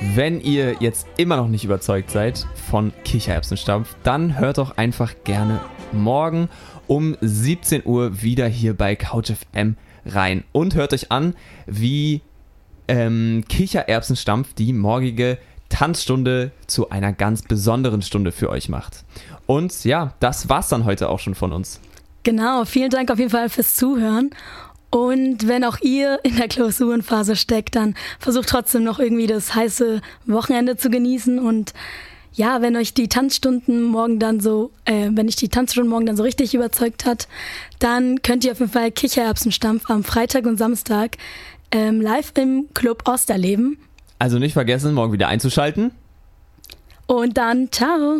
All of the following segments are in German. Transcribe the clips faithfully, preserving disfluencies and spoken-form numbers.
Wenn ihr jetzt immer noch nicht überzeugt seid von Kichererbsenstampf, dann hört doch einfach gerne morgen um siebzehn Uhr wieder hier bei Couch F M rein und hört euch an, wie ähm, Kichererbsenstampf die morgige Tanzstunde zu einer ganz besonderen Stunde für euch macht. Und ja, das war's dann heute auch schon von uns. Genau, vielen Dank auf jeden Fall fürs Zuhören. Und wenn auch ihr in der Klausurenphase steckt, dann versucht trotzdem noch irgendwie das heiße Wochenende zu genießen. Und ja, wenn euch die Tanzstunden morgen dann so, äh, wenn dich die Tanzstunden morgen dann so richtig überzeugt hat, dann könnt ihr auf jeden Fall Kichererbsenstampf am Freitag und Samstag ähm, live im Club Ost erleben. Also nicht vergessen, morgen wieder einzuschalten. Und dann, ciao.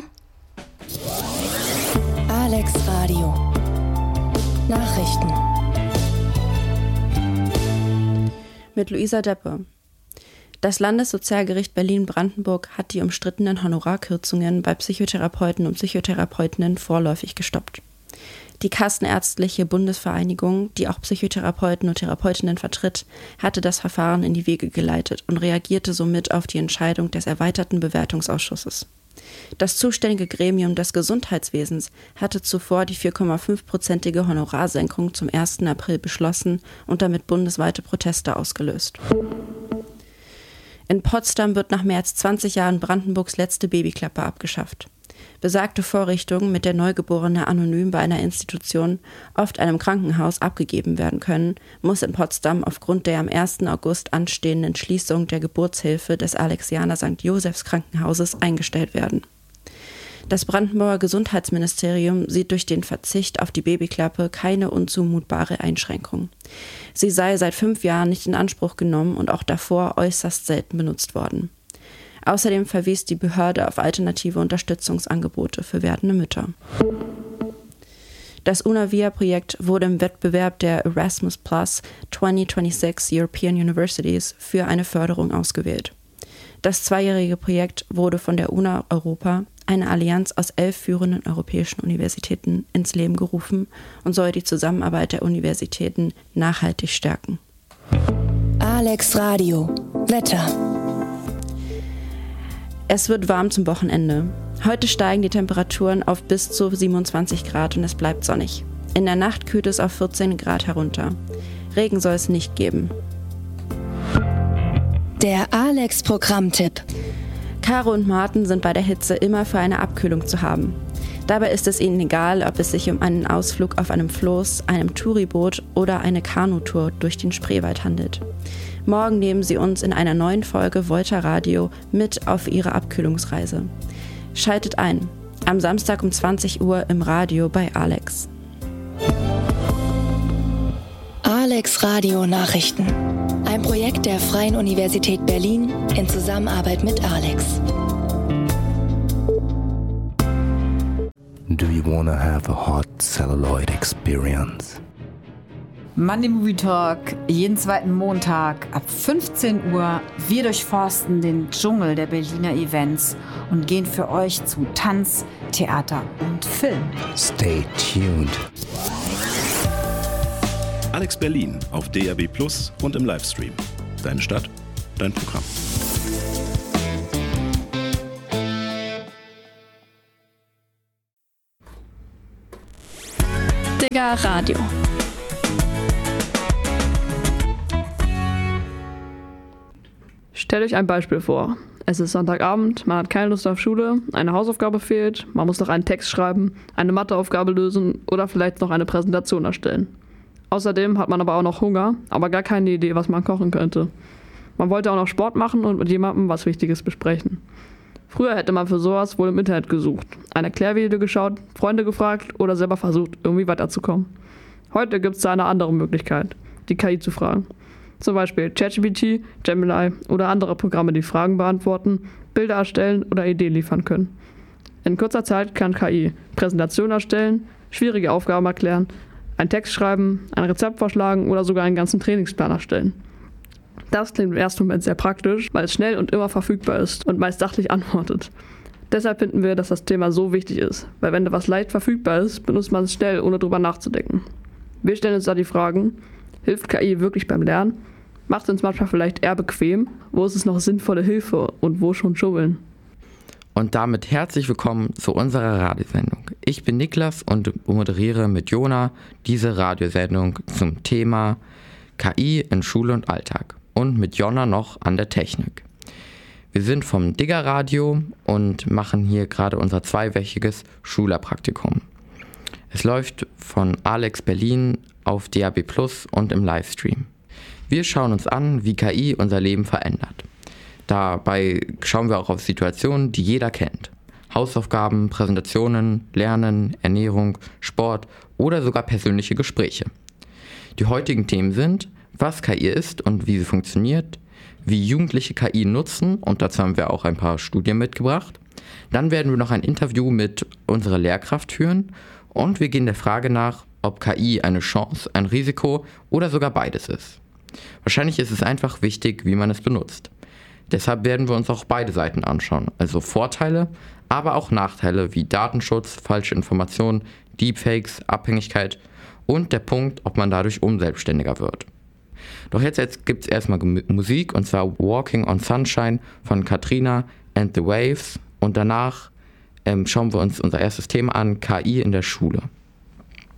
Alex Radio. Nachrichten. Mit Luisa Deppe. Das Landessozialgericht Berlin-Brandenburg hat die umstrittenen Honorarkürzungen bei Psychotherapeuten und Psychotherapeutinnen vorläufig gestoppt. Die Kassenärztliche Bundesvereinigung, die auch Psychotherapeuten und Therapeutinnen vertritt, hatte das Verfahren in die Wege geleitet und reagierte somit auf die Entscheidung des erweiterten Bewertungsausschusses. Das zuständige Gremium des Gesundheitswesens hatte zuvor die vier Komma fünf prozentige Honorarsenkung zum ersten April beschlossen und damit bundesweite Proteste ausgelöst. In Potsdam wird nach mehr als zwanzig Jahren Brandenburgs letzte Babyklappe abgeschafft. Besagte Vorrichtungen, mit der Neugeborene anonym bei einer Institution, oft einem Krankenhaus, abgegeben werden können, muss in Potsdam aufgrund der am ersten August anstehenden Schließung der Geburtshilfe des Alexianer Sankt Josephs Krankenhauses eingestellt werden. Das Brandenburger Gesundheitsministerium sieht durch den Verzicht auf die Babyklappe keine unzumutbare Einschränkung. Sie sei seit fünf Jahren nicht in Anspruch genommen und auch davor äußerst selten benutzt worden. Außerdem verwies die Behörde auf alternative Unterstützungsangebote für werdende Mütter. Das UNAVIA-Projekt wurde im Wettbewerb der Erasmus Plus zwanzig sechsundzwanzig European Universities für eine Förderung ausgewählt. Das zweijährige Projekt wurde von der U N A Europa, eine Allianz aus elf führenden europäischen Universitäten, ins Leben gerufen und soll die Zusammenarbeit der Universitäten nachhaltig stärken. Alex Radio. Wetter. Es wird warm zum Wochenende. Heute steigen die Temperaturen auf bis zu siebenundzwanzig Grad und es bleibt sonnig. In der Nacht kühlt es auf vierzehn Grad herunter. Regen soll es nicht geben. Der Alex-Programmtipp. Caro und Martin sind bei der Hitze immer für eine Abkühlung zu haben. Dabei ist es ihnen egal, ob es sich um einen Ausflug auf einem Floß, einem Touriboot oder eine Kanutour durch den Spreewald handelt. Morgen nehmen sie uns in einer neuen Folge Volta Radio mit auf ihre Abkühlungsreise. Schaltet ein, am Samstag um zwanzig Uhr im Radio bei Alex. Alex Radio Nachrichten. Ein Projekt der Freien Universität Berlin in Zusammenarbeit mit Alex. Do you wanna have a hot celluloid experience? Monday Movie Talk, jeden zweiten Montag ab fünfzehn Uhr. Wir durchforsten den Dschungel der Berliner Events und gehen für euch zu Tanz, Theater und Film. Stay tuned. Alex Berlin auf D A B Plus und im Livestream. Deine Stadt, dein Programm. Digga Radio. Stellt euch ein Beispiel vor. Es ist Sonntagabend, man hat keine Lust auf Schule, eine Hausaufgabe fehlt, man muss noch einen Text schreiben, eine Matheaufgabe lösen oder vielleicht noch eine Präsentation erstellen. Außerdem hat man aber auch noch Hunger, aber gar keine Idee, was man kochen könnte. Man wollte auch noch Sport machen und mit jemandem was Wichtiges besprechen. Früher hätte man für sowas wohl im Internet gesucht, ein Erklärvideo geschaut, Freunde gefragt oder selber versucht, irgendwie weiterzukommen. Heute gibt es da eine andere Möglichkeit, die K I zu fragen. Zum Beispiel ChatGPT, Gemini oder andere Programme, die Fragen beantworten, Bilder erstellen oder Ideen liefern können. In kurzer Zeit kann K I Präsentationen erstellen, schwierige Aufgaben erklären, einen Text schreiben, ein Rezept vorschlagen oder sogar einen ganzen Trainingsplan erstellen. Das klingt im ersten Moment sehr praktisch, weil es schnell und immer verfügbar ist und meist sachlich antwortet. Deshalb finden wir, dass das Thema so wichtig ist, weil wenn etwas leicht verfügbar ist, benutzt man es schnell, ohne drüber nachzudenken. Wir stellen uns da die Fragen: Hilft K I wirklich beim Lernen? Macht uns manchmal vielleicht eher bequem? Wo ist es noch sinnvolle Hilfe und wo schon Schummeln? Und damit herzlich willkommen zu unserer Radiosendung. Ich bin Niklas und moderiere mit Jona diese Radiosendung zum Thema K I in Schule und Alltag und mit Jonna noch an der Technik. Wir sind vom Digger Radio und machen hier gerade unser zweiwöchiges Schülerpraktikum. Es läuft von Alex Berlin auf D A B plus und im Livestream. Wir schauen uns an, wie K I unser Leben verändert. Dabei schauen wir auch auf Situationen, die jeder kennt. Hausaufgaben, Präsentationen, Lernen, Ernährung, Sport oder sogar persönliche Gespräche. Die heutigen Themen sind, was K I ist und wie sie funktioniert, wie Jugendliche K I nutzen, und dazu haben wir auch ein paar Studien mitgebracht. Dann werden wir noch ein Interview mit unserer Lehrkraft führen und wir gehen der Frage nach, ob K I eine Chance, ein Risiko oder sogar beides ist. Wahrscheinlich ist es einfach wichtig, wie man es benutzt. Deshalb werden wir uns auch beide Seiten anschauen, also Vorteile, aber auch Nachteile wie Datenschutz, falsche Informationen, Deepfakes, Abhängigkeit und der Punkt, ob man dadurch unselbstständiger wird. Doch jetzt, jetzt gibt es erstmal Musik, und zwar Walking on Sunshine von Katrina and the Waves, und danach ähm, schauen wir uns unser erstes Thema an, K I in der Schule.